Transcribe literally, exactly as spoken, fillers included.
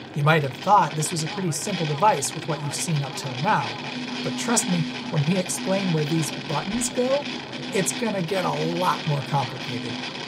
You might have thought this was a pretty simple device with what you've seen up till now, but trust me, when we explain where these buttons go, it's gonna get a lot more complicated.